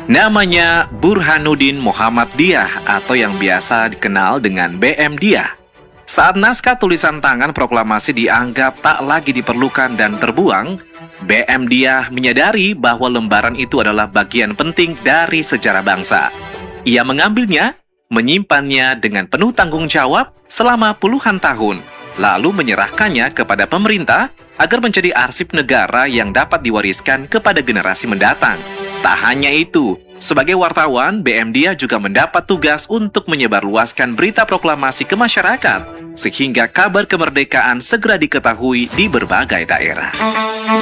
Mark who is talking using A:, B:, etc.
A: Namanya Burhanuddin Muhammad Dyah atau yang biasa dikenal dengan BM Dyah. Saat naskah tulisan tangan proklamasi dianggap tak lagi diperlukan dan terbuang, BM Dyah menyadari bahwa lembaran itu adalah bagian penting dari sejarah bangsa. Ia mengambilnya, menyimpannya dengan penuh tanggung jawab selama puluhan tahun, lalu menyerahkannya kepada pemerintah agar menjadi arsip negara yang dapat diwariskan kepada generasi mendatang. Tak hanya itu, sebagai wartawan, BM Dyah juga mendapat tugas untuk menyebarluaskan berita proklamasi ke masyarakat, sehingga kabar kemerdekaan segera diketahui di berbagai daerah.